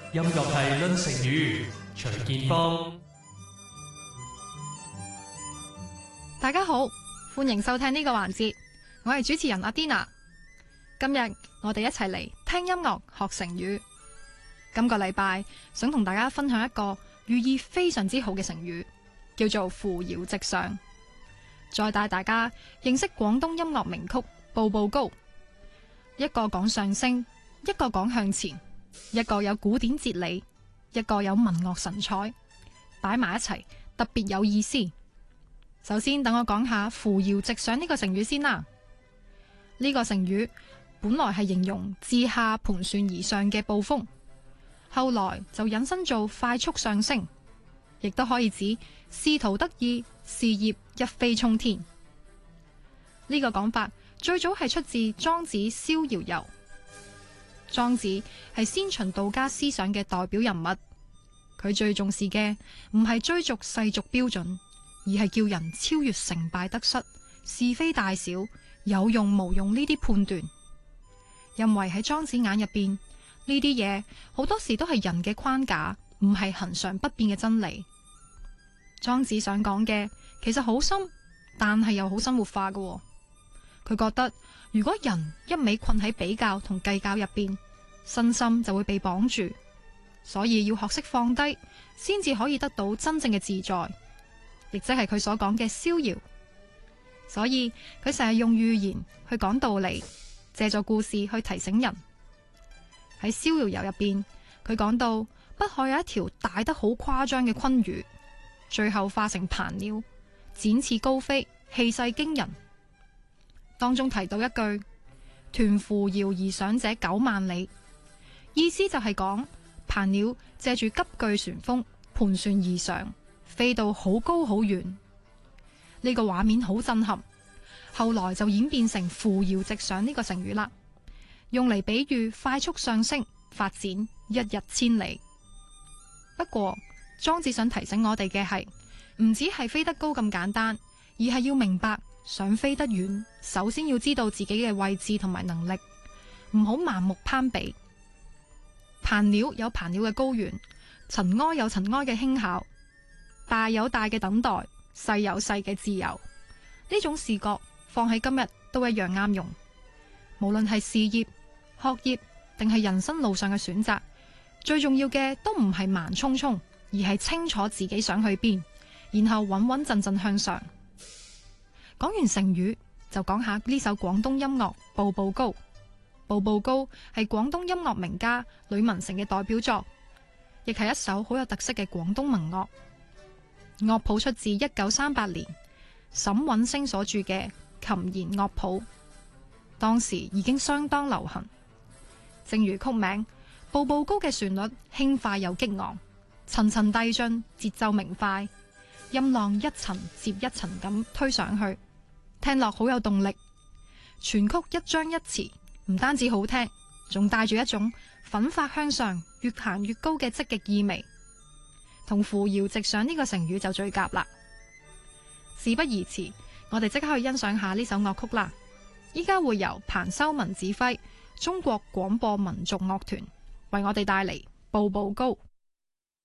音樂係論成語，徐建邦。 大家好，歡迎收聽呢個環節，我係主持人阿 Dina。今日我哋一齊嚟聽音樂學成語。今個禮拜想同大家分享一個寓意非常之好嘅成語，叫做扶搖直上。再帶大家認識廣東音樂名曲《步步高》，一個講上升，一個講向前，一個有古典哲理，一個有文樂神采，擺埋一齊特別有意思。首先等我講下扶搖直上呢個成語先啦。呢個成語本來係形容自下盤旋而上嘅暴風，後來就引申做快速上升，亦都可以指仕途得意，事業一飛沖天。呢個講法最早係出自莊子《逍遙遊》。莊子係先秦道家思想嘅代表人物，佢最重視嘅唔係追逐世俗標準，而係叫人超越成敗得失、是非大小、有用無用呢啲判斷。因為喺莊子眼入邊，呢啲嘢好多時都係人嘅框架，唔係恆常不變嘅真理。莊子想講嘅其實好深，但係又好生活化嘅。佢覺得如果人一味困喺比較同計較入邊，身心就會被綁住，所以要學識放低，先至可以得到真正嘅自在，亦即係佢所講嘅逍遙。所以佢成日用寓言去講道理，借助故事去提醒人。喺《逍遙遊》入邊，佢講到北海有一條大得好誇張嘅鯤魚，最後化成鵬鳥，展翅高飛，氣勢驚人。當中提到一句摶扶搖而上者9萬里，意思就係講鵬鳥借住急劇旋風盤旋而上，飛到好高好遠。呢個畫面好震撼，後來就演變成扶搖直上呢個成語啦，用嚟比喻快速上升發展一日千里。不過莊子想提醒我哋嘅係唔止係飛得高咁簡單，而係要明白想飛得遠，首先要知道自己嘅位置同埋能力，唔好盲目攀比。鵬鳥有鵬鳥嘅高遠，塵埃有塵埃嘅輕巧，大有大嘅等待，細有細嘅自由。呢種視覺放喺今日都一樣啱用。無論係事業、學業定係人生路上嘅選擇，最重要嘅都唔係盲衝衝，而係清楚自己想去邊，然後穩穩陣陣向上。講完成語，就講下呢首廣東音樂《步步高》。《步步高》係廣東音樂名家呂文成嘅代表作，亦係一首好有特色嘅廣東民樂。樂譜出自1938年沈允升所著嘅《琴弦樂譜》，當時已經相當流行。正如曲名《步步高》嘅旋律輕快又激昂，層層遞進，節奏明快，音浪一層接一層咁推上去，聽落好有動力。全曲一張一詞，唔單止好聽，仲帶住一種奮發向上、越行越高嘅積極意味。同扶搖直上呢個成語就最夾啦。事不宜遲，我哋即刻去欣賞下呢首樂曲啦。依家會由彭修文指揮中國廣播民族樂團為我哋帶嚟《步步高》。